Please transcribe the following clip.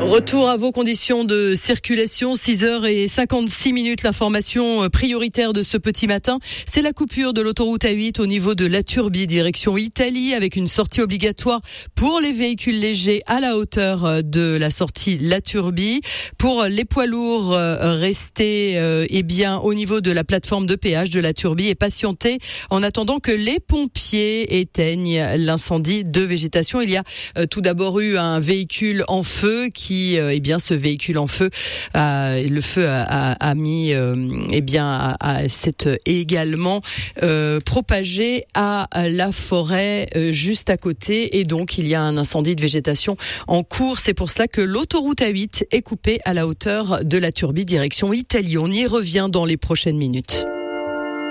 Retour à vos conditions de circulation, 6h56, l'information prioritaire de ce petit matin, c'est la coupure de l'autoroute A8 au niveau de La Turbie, direction Italie, avec une sortie obligatoire pour les véhicules légers à la hauteur de la sortie La Turbie. Pour les poids lourds, restez au niveau de la plateforme de péage de La Turbie et patientez en attendant que les pompiers éteignent l'incendie de végétation. Il y a tout d'abord eu un véhicule en feu ce véhicule en feu, le feu a mis, s'est également propagé à la forêt juste à côté, et donc il y a un incendie de végétation en cours. C'est pour cela que l'autoroute A8 est coupée à la hauteur de La Turbie, direction Italie. On y revient dans les prochaines minutes.